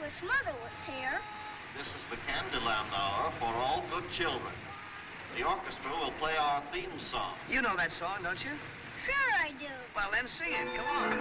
wish Mother was here. This is the Candyland Hour for all good children. The orchestra will play our theme song. You know that song, don't you? Sure I do. Well, then sing it. Come on.